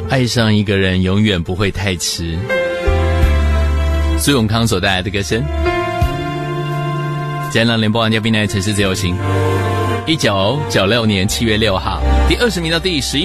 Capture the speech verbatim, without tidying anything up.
爱上一个人永远不会太迟。苏永康所带来的歌声，今天让联播网嘉宾呢，城市自由行，一九九六年七月六号，第二十名到第十一。